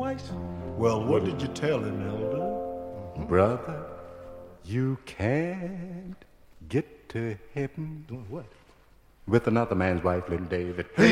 twice? Well, what did you tell him, Elder? Brother, you can't get to heaven. Doing what? With another man's wife, little David.